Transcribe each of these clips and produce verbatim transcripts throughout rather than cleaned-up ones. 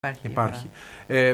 Υπάρχει. Υπάρχει. Ε,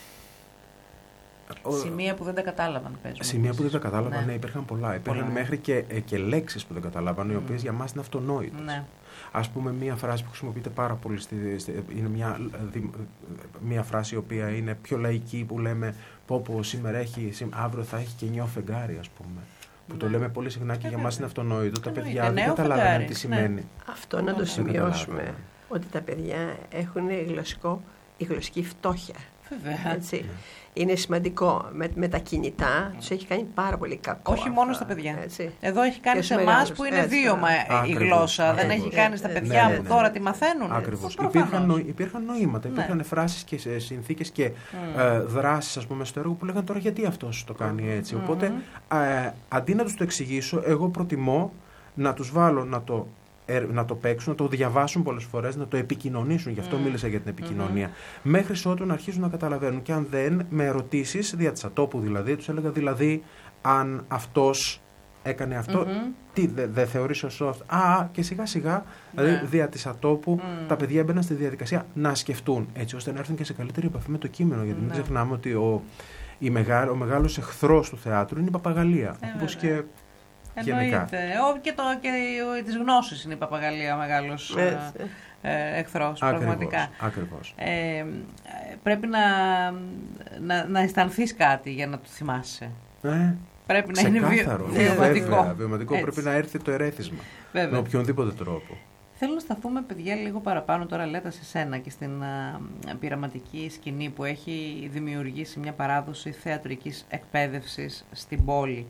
σημεία που δεν τα κατάλαβαν. Παίζουμε, σημεία που δεν τα κατάλαβαν, ναι, ναι, υπήρχαν πολλά. Υπήρχαν πολλά. μέχρι και, και λέξεις που δεν καταλάβαν, mm. οι οποίες για μας είναι αυτονόητες. Ναι. Ας πούμε, μία φράση που χρησιμοποιείται πάρα πολύ, στη, στη, είναι μια, δη, μια φράση η οποία είναι πιο λαϊκή, που λέμε πω πω σήμερα έχει, αύριο θα έχει και νέο φεγγάρι, ας πούμε. Που ναι. το λέμε πολύ συχνά και, και για μας είναι αυτονόητο. Τα παιδιά δεν καταλαβαίνουν τι σημαίνει. Ναι. Αυτό να το σημειώσουμε, ότι τα παιδιά έχουν γλωσσικό, η γλωσσική φτώχεια. Έτσι. Yeah. Είναι σημαντικό με, με τα κινητά, τους έχει κάνει πάρα πολύ κακό. Όχι αυτά, μόνο στα παιδιά. Έτσι. Εδώ έχει κάνει και σε εμάς που είναι βίωμα η γλώσσα. Ακριβώς. Δεν έχει κάνει στα παιδιά ναι, ναι, ναι. που τώρα τη μαθαίνουν. Ακριβώς. Υπήρχαν, νο, υπήρχαν νοήματα, ναι. υπήρχαν φράσεις και συνθήκες και mm. ε, δράσεις, ας πούμε, στο έργο που λέγανε τώρα γιατί αυτός το κάνει έτσι. Mm-hmm. Οπότε ε, αντί να τους το εξηγήσω, εγώ προτιμώ να τους βάλω να το να το παίξουν, να το διαβάσουν πολλές φορές, να το επικοινωνήσουν. Γι' αυτό mm. μίλησα για την επικοινωνία. Mm-hmm. Μέχρι ότου να αρχίσουν να καταλαβαίνουν. Και αν δεν, με ερωτήσεις, δια της ατόπου δηλαδή, τους έλεγα δηλαδή, αν αυτός έκανε αυτό, mm-hmm. τι δεν δε θεωρείς σωστό αυτό. Α, και σιγά σιγά, δηλαδή yeah. δια της ατόπου, mm. τα παιδιά έμπαιναν στη διαδικασία να σκεφτούν, έτσι ώστε να έρθουν και σε καλύτερη επαφή με το κείμενο. Γιατί yeah. μην ξεχνάμε ότι ο, η μεγάλο, ο μεγάλος εχθρός του θεάτρου είναι η παπαγαλία. Yeah, όπως και εννοείται. Ο, και το, και ο, της γνώσης είναι η παπαγαλία ο μεγάλος ε, ε, εχθρός, ακριβώς, πραγματικά. Ακριβώς. Ε, πρέπει να, να, να αισθανθείς κάτι για να το θυμάσαι. Ε, πρέπει ξεκάθαρο, να είναι βιο, βιωματικό. Βέβαια, βιωματικό πρέπει να έρθει το ερέθισμα. Βέβαια. Με οποιονδήποτε τρόπο. Θέλω να σταθούμε, παιδιά, λίγο παραπάνω τώρα, λέτε, σε σένα και στην α, πειραματική σκηνή που έχει δημιουργήσει μια παράδοση θεατρικής εκπαίδευσης στην πόλη.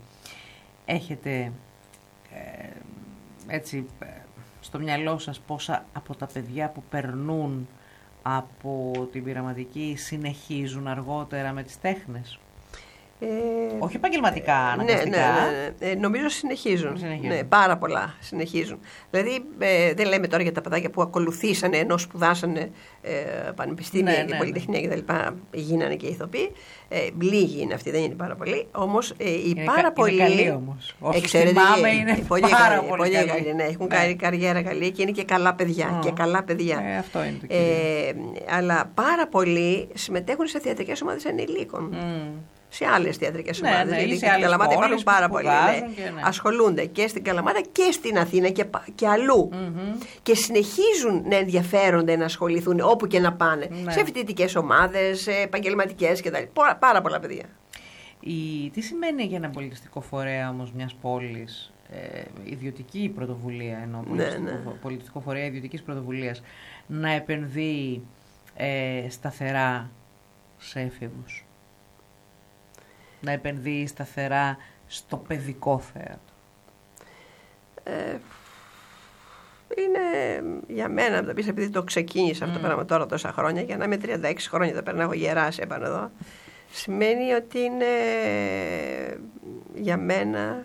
Έχετε ε, έτσι στο μυαλό σας πόσα από τα παιδιά που περνούν από την πειραματική συνεχίζουν αργότερα με τις τέχνες? Ε, Όχι επαγγελματικά, αναγκαστικά. Ναι, ναι, ναι, ναι. Νομίζω συνεχίζουν. συνεχίζουν. Ναι, πάρα πολλά συνεχίζουν. Δηλαδή, ε, δεν λέμε τώρα για τα παιδάκια που ακολουθήσανε ενώ σπουδάσανε ε, πανεπιστήμια ναι, και ναι, πολυτεχνία ναι. κτλ. Γίνανε και ηθοποιοί. Ε, λίγοι είναι αυτοί, δεν είναι πάρα πολλοί. Όμως ε, οι είναι πάρα πολλοί. Είναι καλοί όμως. Όσοι θυμάμαι είναι πολύ πάρα καλοί, πολύ καλοί. καλοί ναι, έχουν ναι. κάνει καριέρα καλή και είναι και καλά παιδιά. Oh. Και καλά παιδιά. Ε, αυτό είναι το κύριο. Ε, αλλά πάρα πολλοί συμμετέχουν σε θεατρικές ομάδες ανηλίκων. Mm. Σε άλλες θεατρικές ναι, ομάδες. Ναι, γιατί στην Καλαμάτα υπάρχουν πάρα πολλοί. Ναι. Και, ναι. Ασχολούνται και στην Καλαμάτα και στην Αθήνα και, και αλλού. Mm-hmm. Και συνεχίζουν να ενδιαφέρονται να ασχοληθούν όπου και να πάνε. Ναι. Σε φοιτητικές ομάδες, επαγγελματικές κτλ. Πάρα πολλά παιδιά. Η, τι σημαίνει για ένα πολιτιστικό φορέα όμως μιας πόλης, ε, ιδιωτική πρωτοβουλία, ενώ πολιτιστικό, ναι, ναι. πολιτιστικό φορέα ιδιωτικής πρωτοβουλίας, να επενδύει ε, σταθερά σε έφηβους? Να επενδύει σταθερά στο παιδικό θέατρο? Ε, είναι για μένα, να πεις, επειδή το ξεκίνησα mm. αυτό το πράγμα τώρα τόσα χρόνια, για να είμαι τριάντα έξι χρόνια, θα περνάω γεράσει επάνω εδώ, σημαίνει ότι είναι για μένα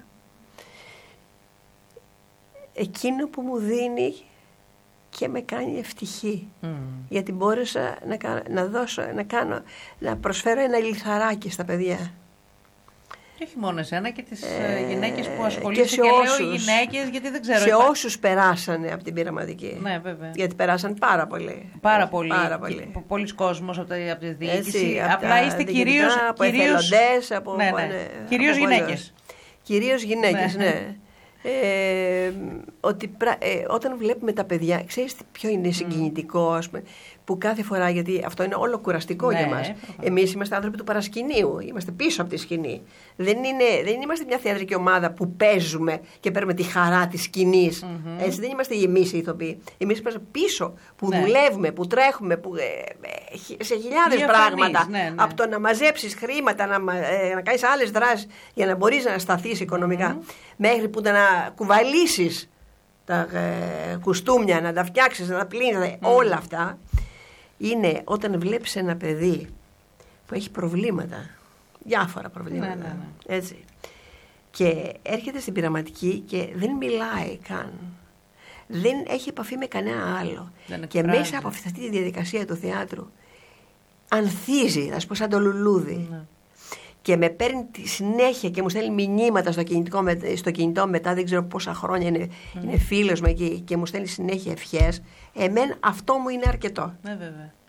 εκείνο που μου δίνει και με κάνει ευτυχή. Mm. Γιατί μπόρεσα να, να, δώσω, να, κάνω, να προσφέρω ένα λιθαράκι στα παιδιά. Και όχι μόνο εσένα, και τις ε, γυναίκες που ασχολούνται, και, και λέω όσους, γυναίκες γιατί δεν ξέρω. Σε υπά... όσους περάσανε από την πειραματική. Ναι, βέβαια. Γιατί περάσαν πάρα πολύ. Πάρα πολύ. Πάρα πολύ. Πολλοί κόσμος από, από τη διοίκηση. Απλά είστε κυρίως... Από εθελοντές, από... Ναι, ναι. Ναι, κυρίως από γυναίκες. Κυρίως γυναίκες, ναι. ναι. Ε, ότι ε, όταν βλέπουμε τα παιδιά, ξέρεις ποιο είναι συγκινητικό, ας πούμε, που κάθε φορά, γιατί αυτό είναι όλο κουραστικό ναι, για μας. Εμείς είμαστε άνθρωποι του παρασκηνίου, είμαστε πίσω από τη σκηνή. Δεν, είναι, δεν είμαστε μια θεατρική ομάδα που παίζουμε και παίρνουμε τη χαρά της σκηνής. Mm-hmm. Έτσι, δεν είμαστε εμείς οι ηθοποιοί. Εμείς είμαστε πίσω, που ναι. δουλεύουμε, που τρέχουμε, που, ε, σε χιλιάδες Διαφανείς, πράγματα. Ναι, ναι. Από το να μαζέψεις χρήματα, να, ε, να κάνεις άλλες δράσεις για να μπορείς να σταθείς οικονομικά, mm-hmm. μέχρι που να κουβαλήσεις τα ε, κουστούμια, να τα φτιάξεις, να τα πλύνεις, mm. όλα αυτά. Είναι όταν βλέπεις ένα παιδί που έχει προβλήματα, διάφορα προβλήματα, ναι, ναι, ναι. έτσι, και έρχεται στην πειραματική και δεν μιλάει καν, δεν έχει επαφή με κανένα άλλο, και μέσα από αυτή τη διαδικασία του θεάτρου ανθίζει, ας πω, σαν το λουλούδι, ναι. και με παίρνει τη συνέχεια και μου στέλνει μηνύματα στο κινητό, στο κινητό μετά, δεν ξέρω πόσα χρόνια είναι, mm. είναι φίλος μου εκεί, και μου στέλνει συνέχεια ευχές. Εμένα αυτό μου είναι αρκετό. Ναι, βέβαια.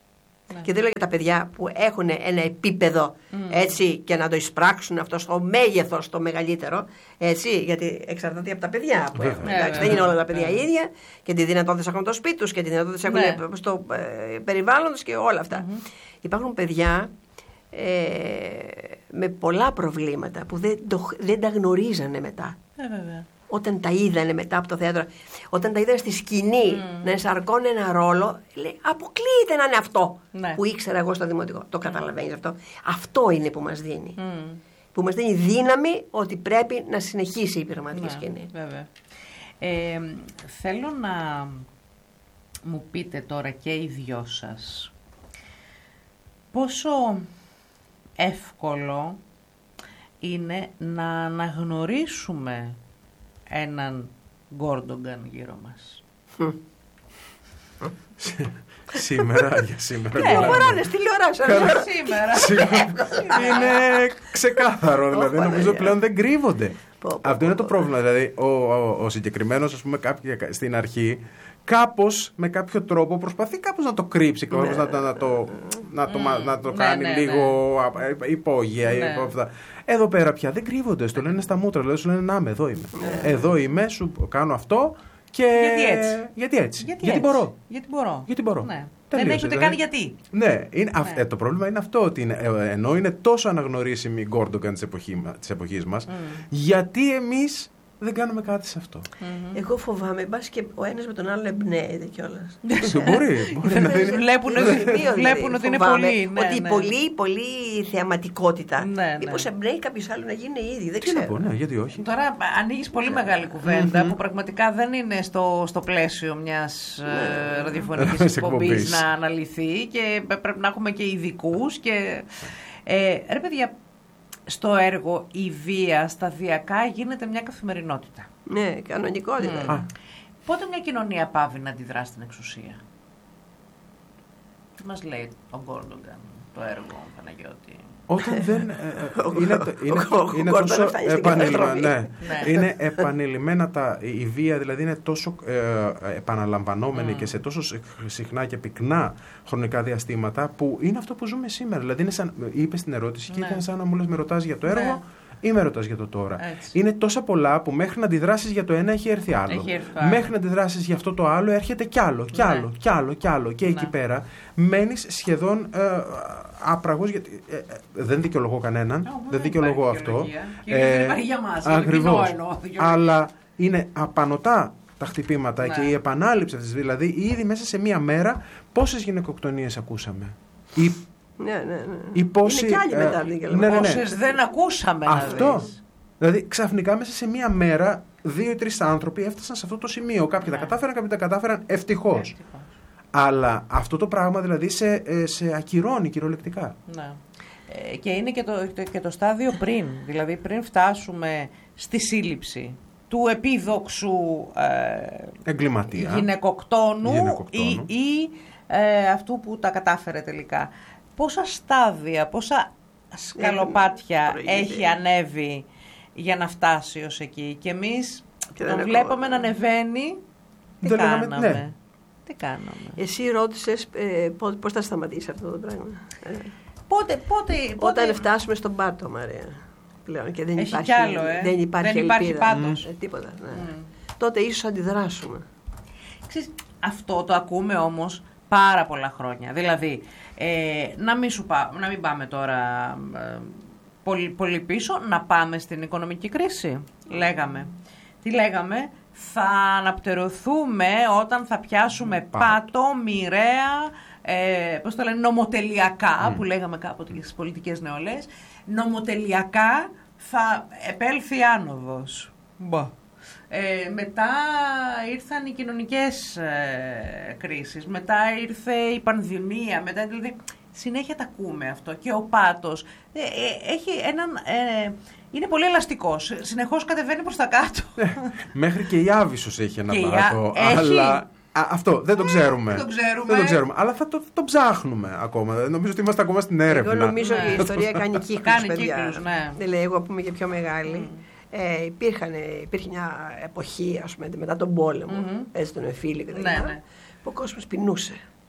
Ναι. Και δεν λέω για τα παιδιά που έχουν ένα επίπεδο mm. έτσι, και να το εισπράξουν αυτό στο μέγεθος το μεγαλύτερο. Έτσι, γιατί εξαρτάται από τα παιδιά που έχουν. Yeah, εντάξει, yeah, δεν είναι όλα τα παιδιά yeah. ίδια και τη δυνατότητα έχουν το σπίτι τους και τη δυνατότητα έχουν yeah. στο ε, περιβάλλον τους και όλα αυτά. Mm-hmm. Υπάρχουν παιδιά ε, με πολλά προβλήματα που δεν, το, δεν τα γνωρίζανε μετά. Yeah, όταν τα είδανε μετά από το θέατρο, όταν τα είδανε στη σκηνή mm. να ενσαρκώνει ένα ρόλο, λέει, αποκλείεται να είναι αυτό ναι. που ήξερα εγώ στο δημοτικό. Το καταλαβαίνεις αυτό. Αυτό είναι που μας δίνει. Mm. Που μας δίνει δύναμη ότι πρέπει να συνεχίσει η πειραματική ναι, σκηνή. Βέβαια. Ε, θέλω να μου πείτε τώρα και οι δυο σας πόσο εύκολο είναι να αναγνωρίσουμε έναν Γκόρντογκαν γύρω μας. Σήμερα, για σήμερα. Ναι, φοράνε στη τηλεόραση. Σήμερα. Είναι ξεκάθαρο, δηλαδή νομίζω πλέον δεν κρύβονται. Αυτό είναι το πρόβλημα, δηλαδή ο συγκεκριμένος, ας πούμε, στην αρχή κάπως με κάποιο τρόπο προσπαθεί κάπως να το κρύψει, κάπως να το κάνει λίγο υπόγεια ή αυτά. Εδώ πέρα πια δεν κρύβονται, στο λένε στα μούτρα, δηλαδή σου λένε να είμαι, εδώ είμαι. Yeah. Εδώ είμαι, σου κάνω αυτό και... Γιατί έτσι. Γιατί έτσι. Γιατί, γιατί έτσι. μπορώ. Γιατί μπορώ. Γιατί μπορώ. Ναι. Δεν έχει ούτε καν γιατί. Ναι, είναι, ναι. Α, ε, το πρόβλημα είναι αυτό, ότι είναι, ε, ενώ είναι τόσο αναγνωρίσιμη η Γκόρντογκαν της, εποχή, της εποχής μας, mm. γιατί εμείς δεν κάνουμε κάτι σε αυτό. Mm-hmm. Εγώ φοβάμαι, μπας και ο ένας με τον άλλο εμπνέεται κιόλας. Μπορεί, μπορεί να είναι. Βλέπουν ότι είναι πολύ. Ότι πολύ, πολύ θεαματικότητα. Μήπως εμπνέει κάποιος άλλο να γίνει ήδη, δεν ξέρω. Ναι, γιατί όχι. Τώρα ανοίγεις πολύ μεγάλη κουβέντα που πραγματικά δεν είναι στο πλαίσιο μιας ραδιοφωνικής εκπομπής να αναλυθεί και πρέπει να έχουμε και ειδικούς. Ρε παιδιά, στο έργο η βία σταδιακά γίνεται μια καθημερινότητα. Ναι, κανονικότητα. Mm. Πότε μια κοινωνία πάβει να αντιδρά στην εξουσία? Τι μας λέει ο Γκόρντογκαν, το έργο, Παναγιώτη? Όταν δεν... είναι, είναι, είναι τόσο επανειλημμένα, ναι, είναι επανειλημμένα τα, η βία, δηλαδή είναι τόσο ε, επαναλαμβανόμενη mm. και σε τόσο συχνά και πυκνά χρονικά διαστήματα που είναι αυτό που ζούμε σήμερα. Δηλαδή είναι σαν, είπες την ερώτηση ναι. και ήταν σαν να μου λες με ρωτάς για το έργο ναι. ή με ρωτάς για το τώρα. Έτσι. Είναι τόσα πολλά που μέχρι να αντιδράσεις για το ένα έχει έρθει άλλο. Έχει έρθει μέχρι να αντιδράσεις για αυτό το άλλο έρχεται κι άλλο, κι άλλο, ναι. κι άλλο, κι άλλο. Και ναι. εκεί πέρα μένεις σχεδόν ε, άπραγος, γιατί ε, ε, δεν δικαιολογώ κανέναν, oh, δεν δικαιολογώ αυτό. Ε, δεν υπάρχει για μας, ακριβώς. Εννοώ, αλλά είναι απανωτά τα χτυπήματα ναι. και η επανάληψη αυτής, δηλαδή ήδη μέσα σε μία μέρα πόσες γυναικοκτονίες ακούσαμε. Η, ναι, ναι, ναι. Η πόση, είναι κι άλλοι μετά. Ε, ναι, ναι, ναι. Πόσες δεν ακούσαμε. Αυτό. Δηλαδή ξαφνικά μέσα σε μία μέρα δύο ή τρεις άνθρωποι έφτασαν σε αυτό το σημείο. Κάποιοι ναι. τα κατάφεραν, κάποιοι τα κατάφεραν ευτυχώς. Αλλά αυτό το πράγμα δηλαδή σε, σε ακυρώνει κυριολεκτικά. Ναι. Ε, και είναι και το, και το στάδιο πριν. Δηλαδή πριν φτάσουμε στη σύλληψη του επίδοξου ε, εγκληματία, γυναικοκτόνου, γυναικοκτόνου. ή, ή ε, αυτού που τα κατάφερε τελικά. Πόσα στάδια, πόσα σκαλοπάτια ε, έχει ανέβει για να φτάσει ως εκεί. Και εμείς και τον βλέπαμε να ανεβαίνει. Τι δεν κάναμε. Λέγαμε, ναι. Τι κάναμε. Εσύ ρώτησες ε, πώς θα σταματήσει αυτό το πράγμα. Ε. Πότε, πότε, πότε... Όταν φτάσουμε στον πάτο, Μαρία. Πλέον και δεν έχει υπάρχει, κι άλλο, ε. δεν υπάρχει, δεν υπάρχει ελπίδα. Πάτος. Ε, τίποτα. Ναι. Mm. Τότε ίσως αντιδράσουμε. Ξέρεις, αυτό το ακούμε όμως πάρα πολλά χρόνια. Δηλαδή, ε, να, μην σου πά, να μην πάμε τώρα ε, πολύ, πολύ πίσω, να πάμε στην οικονομική κρίση. Λέγαμε. Τι λέγαμε? Θα αναπτερωθούμε όταν θα πιάσουμε mm. πάτο, μοιραία, ε, πώς το λένε, νομοτελειακά, mm. που λέγαμε κάποτε και στις πολιτικές νεολαίες, νομοτελειακά θα επέλθει άνοδος. Μπα. Ε, μετά ήρθαν οι κοινωνικές ε, κρίσεις, μετά ήρθε η πανδημία, μετά δηλαδή συνέχεια τα ακούμε αυτό και ο πάτος ε, ε, έχει έναν... Ε, είναι πολύ ελαστικός. Συνεχώς κατεβαίνει προς τα κάτω. Μέχρι και η Άβυσσος έχει ένα πάτο. Έχει... Αλλά α, αυτό δεν το ξέρουμε. Ε, δεν το ξέρουμε. Δεν το ξέρουμε. Αλλά θα το, το ψάχνουμε ακόμα. Νομίζω ότι είμαστε ακόμα στην έρευνα. Εγώ νομίζω ότι ναι. η ιστορία κάνει κύκλους, κάνει παιδιά. Κύκλους, ναι. Δηλαδή, εγώ που είμαι και πιο μεγάλη. Mm. Ε, υπήρχαν, υπήρχε μια εποχή, ας πούμε, μετά τον πόλεμο, mm-hmm. έτσι τον εμφύλιο και τα λοιπά, ναι, ναι. που ο κόσμος πεινούσε.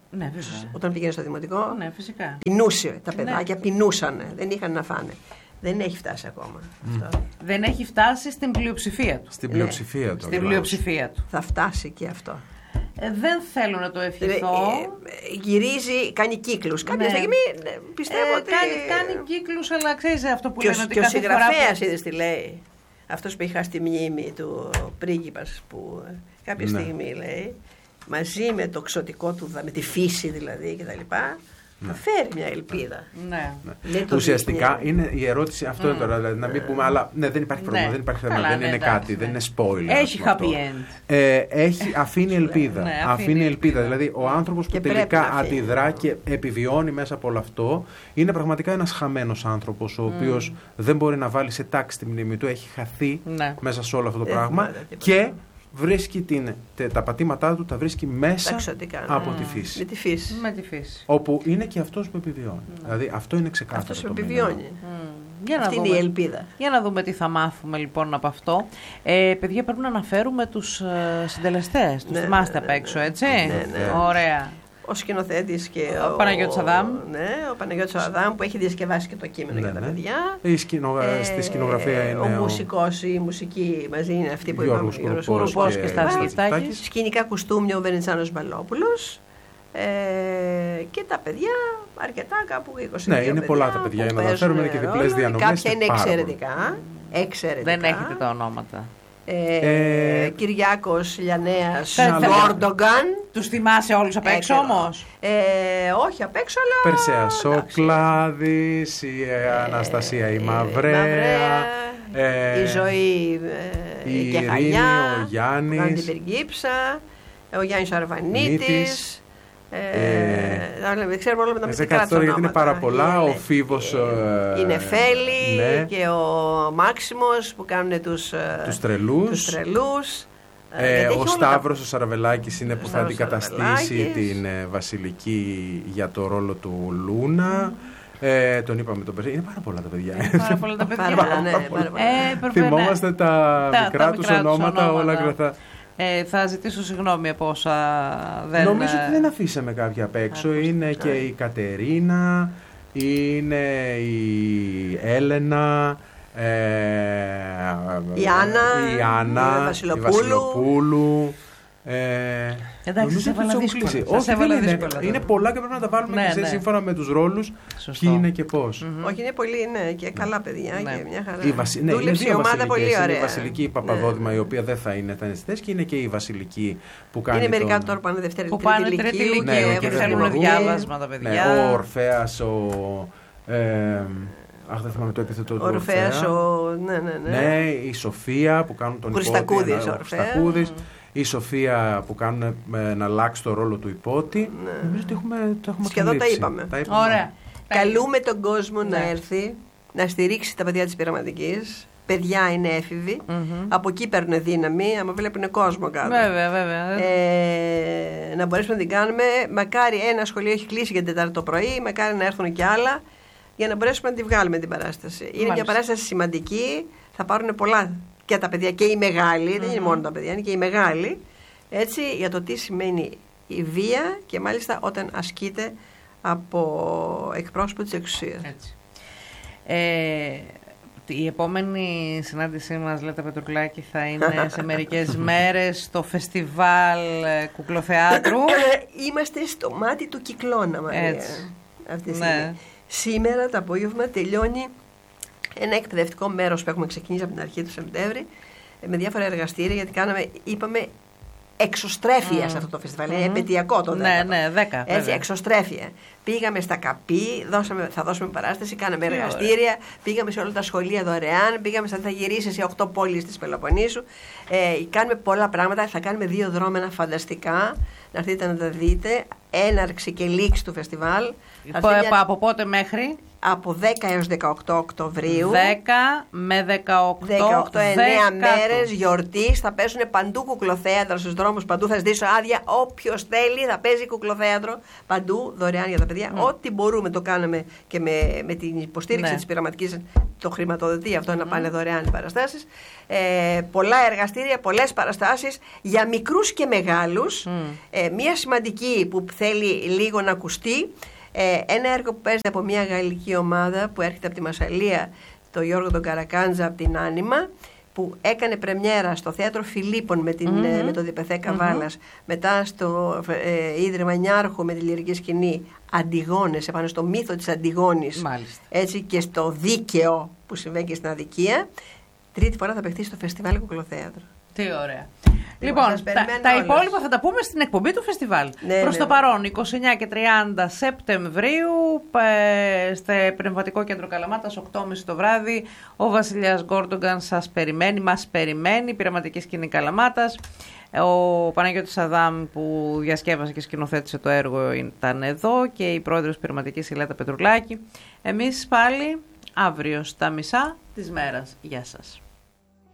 Ναι, φυσικά. Όταν πήγαινε στο δημοτικό. Ναι, φυσικά. Πεινούσε τα παιδάκια, ναι. πεινούσαν, δεν είχαν να φάνε. Δεν έχει φτάσει ακόμα mm. αυτό. Δεν έχει φτάσει στην πλειοψηφία του. Στην πλειοψηφία ναι. του. Στην πλειοψηφία του. Θα φτάσει και αυτό. Ε, δεν θέλω να το ευχηθώ. Ε, ε, γυρίζει, κάνει κύκλους. Κάποια ναι. στιγμή ναι, πιστεύω ε, ότι... Κάνει, κάνει κύκλους, αλλά ξέρεις αυτό που και λένε. Και ο συγγραφέας είδες τι λέει. Αυτός που είχα στη μνήμη του πρίγκιπας που κάποια ναι. στιγμή λέει, μαζί με το ξωτικό του, με τη φύση δηλαδή κτλ. Ναι. Θα φέρει μια ελπίδα. Ναι. Ναι. Ουσιαστικά είναι η ερώτηση, αυτό mm. τώρα, δηλαδή, να μην πούμε, αλλά ναι, δεν υπάρχει πρόβλημα, ναι. δεν υπάρχει θέμα, Καλά, δεν ναι, είναι εντάξει, κάτι, ναι. δεν είναι spoiler. Έχει happy end. Ε, έχει, αφήνει ελπίδα. ναι, αφήνει, αφήνει ελπίδα. Δηλαδή, ο άνθρωπος που τελικά αντιδρά και επιβιώνει μέσα από όλο αυτό είναι πραγματικά ένας χαμένος άνθρωπος, ο οποίος mm. δεν μπορεί να βάλει σε τάξη τη μνήμη του, έχει χαθεί ναι. μέσα σε όλο αυτό το ε, πράγμα και βρίσκει την, τα πατήματά του, τα βρίσκει μέσα εξωτικά, από mm. τη φύση. Με τη φύση. Με τη φύση. Όπου είναι και αυτός που επιβιώνει. Mm. Δηλαδή αυτό είναι ξεκάθαρο. Αυτός που επιβιώνει. Mm. Για Αυτή δούμε. είναι η ελπίδα. Για να δούμε τι θα μάθουμε λοιπόν από αυτό. Ε, παιδιά, πρέπει να αναφέρουμε τους ε, συντελεστές. Τους ναι, θυμάστε ναι, απ' έξω, έτσι. Ναι, ναι. Ωραία. Ο σκηνοθέτης και ο, ο Παναγιώτης Αδάμ. Ναι, ο Παναγιώτης Αδάμ που έχει διασκευάσει και το κείμενο ναι, για τα ναι. παιδιά. Η σκηνο, ε, στη σκηνογραφία είναι ο, ο μουσικός, η μουσική μαζί είναι αυτή που είπαμε. Ο Γιώργος Κουρουπός και, και Στάσης Λιφτάκης. Σκηνικά κουστούμια ο Βενιτσάνος Μπαλόπουλος. Ε, και τα παιδιά αρκετά, κάπου είκοσι Ναι, είναι παιδιά, πολλά τα παιδιά. Να αναφέρουμε και διπλές διανομές. Κάποια είναι εξαιρετικά, εξαιρετικά. Δεν έχετε τα ονόματα. Ε, ε, Κυριάκος Λιανέας, Όρντογκαν. Τους θυμάσαι όλους απ' έξω όμως? Ε, όχι απ' έξω, αλλά. Περσέα Σοκλάδης, η Αναστασία η Μαυρέα, ε, η Ζωή ε, η και Ειρήνη, Χαλιά, ο Γιάννης, ο Περγύψα, ο Γιάννης Αρβανίτης. Ε, δεν ξέρουμε όλα με τα μυστικά του γιατί είναι πάρα πολλά. Ο Φίβος, η Νεφέλη ναι. και ο Μάξιμος που κάνουν τους, τους τρελούς. Τους τρελούς. Ε, ο Σταύρος τα... ο Σαραβελάκης είναι που θα αντικαταστήσει την ε, Βασιλική για το ρόλο του Λούνα. Mm. Ε, τον είπαμε τον Περσέ. Είναι πάρα πολλά τα παιδιά. Είναι πάρα πολλά τα παιδιά. πάρα, ναι, πάρα πολλά. Ε, Θυμόμαστε τα, τα μικρά τους ονόματα, όλα κρατά. Ε, θα ζητήσω συγγνώμη από όσα δεν... Νομίζω ότι δεν αφήσαμε κάποια απ' έξω. Είναι και η Κατερίνα, είναι η Έλενα, ε, η Άννα, η, Άννα, η Βασιλοπούλου. Η Βασιλοπούλου ε, Εντάξει, σε έβαλα δύσκολα. Όχι, δεν είναι, είναι πολλά και πρέπει να τα βάλουμε ναι, και ναι. σύμφωνα με τους ρόλους ποιοι είναι και πώς. Mm-hmm. Όχι, είναι πολύ ναι, και καλά παιδιά ναι. και μια χαρά. Η βασι... ναι, είναι δύο ομάδα πολύ ωραία. Είναι η Βασιλική Παπαδόδημα, ναι. η οποία δεν θα είναι τανιστές και είναι και η Βασιλική που κάνει. Είναι μερικά τον... τώρα που πάνε Δευτέρα που πάνε τρίτη ηλικία και θέλουν διάβασμα τα παιδιά. Ο Ορφέας, ο. Αχ, δεν θυμάμαι το επίθετο του Ορφέα. Ναι, ναι, ναι. Ναι, η Σοφία που κάνουν τον υπότη. Ο Χριστακούδης. Η Σοφία που κάνουν να αλλάξει το ρόλο του υπότη. Ναι. Νομίζω ότι έχουμε, το έχουμε σχεδόν τα είπαμε. τα είπαμε. Ωραία. Καλούμε τον κόσμο ναι. να έρθει, να στηρίξει τα παιδιά της πειραματικής. Παιδιά είναι έφηβοι. Mm-hmm. Από εκεί παίρνουν δύναμη, άμα βλέπουν κόσμο κάτω. Βέβαια, βέβαια. Ε, να μπορέσουμε να την κάνουμε. Μακάρι ένα σχολείο έχει κλείσει για την Τετάρτη το πρωί, μακάρι να έρθουν και άλλα, για να μπορέσουμε να τη βγάλουμε την παράσταση. Είναι Μάλιστα. μια παράσταση σημαντική, θα πάρουν πολλά και τα παιδιά και οι μεγάλοι, mm-hmm. δεν είναι μόνο τα παιδιά, είναι και οι μεγάλοι, έτσι, για το τι σημαίνει η βία και μάλιστα όταν ασκείται από εκπρόσωπο της εξουσίας. Έτσι. Ε, η επόμενη συνάντησή μας, Λέτα Πετρουκλάκη, θα είναι σε μερικές μέρες στο φεστιβάλ Κουκλοθεάτρου. Είμαστε στο μάτι του Κυκλώνα, Μαρία. Έτσι. Αυτή τη ναι. Σήμερα το απόγευμα τελειώνει ένα εκπαιδευτικό μέρος που έχουμε ξεκινήσει από την αρχή του Σεπτέμβρη με διάφορα εργαστήρια, γιατί κάναμε, είπαμε, εξωστρέφεια mm. σε αυτό το φεστιβάλ. Είναι mm-hmm. επαιτειακό το δέκα. Ναι, ναι, δέκα. Έτσι, βέβαια. Εξωστρέφεια. Πήγαμε στα Καπί, δώσαμε, θα δώσουμε παράσταση, κάναμε εργαστήρια, ωραία. Πήγαμε σε όλα τα σχολεία δωρεάν, πήγαμε σαν θα γυρίσει σε οκτώ πόλεις της Πελοποννήσου. Ε, κάνουμε πολλά πράγματα, θα κάνουμε δύο δρόμενα φανταστικά. Να έρθετε να τα δείτε. Έναρξη και λήξη του φεστιβάλ. Από, για... από πότε μέχρι? από δέκα έως δεκαοκτώ Οκτωβρίου. δέκα με δεκαοκτώ, δεκαοκτώ, εννέα μέρες γιορτής. Θα πέσουν παντού κουκλοθέατρα στους δρόμους, παντού. Θα ζητήσω άδεια. Όποιος θέλει θα παίζει κουκλοθέατρο παντού, δωρεάν για τα παιδιά. Mm. Ό,τι μπορούμε το κάναμε και με, με την υποστήριξη ναι. της πειραματικής, το χρηματοδοτεί αυτό mm. να πάνε δωρεάν οι παραστάσεις. Ε, πολλά εργαστήρια, πολλές παραστάσεις για μικρούς και μεγάλους. Mm. Ε, μία σημαντική που θέλει λίγο να ακουστεί. Ε, ένα έργο που παίζεται από μια γαλλική ομάδα που έρχεται από τη Μασσαλία, το Γιώργο τον Καρακάντζα από την Άνιμα, που έκανε πρεμιέρα στο Θέατρο Φιλίππων με, την, mm-hmm. με το Διπεθέ Καβάλας, mm-hmm. μετά στο ε, Ίδρυμα Νιάρχου με τη λυρική σκηνή Αντιγόνες, επάνω στο μύθο της Αντιγόνης, έτσι, και στο δίκαιο που συμβαίνει και στην αδικία. Τρίτη φορά θα παιχτεί στο Φεστιβάλ Κουκλοθέατρο. Τι ωραία. Λοιπόν, τα, τα υπόλοιπα θα τα πούμε στην εκπομπή του φεστιβάλ. Ναι, Προς ναι, το παρόν, είκοσι εννέα και τριάντα Σεπτεμβρίου, ε, στο Πνευματικό Κέντρο Καλαμάτας, οκτώ και μισή το βράδυ, ο Βασιλιάς Γκόρντογκαν σας περιμένει, μας περιμένει, πειραματική σκηνή Καλαμάτας. Ο Παναγιώτης Αδάμ που διασκεύασε και σκηνοθέτησε το έργο ήταν εδώ και η πρόεδρος πειραματικής Ηλέτα Πετρουλάκη. Εμείς πάλι αύριο στα μισά της μέρας. Γεια σας.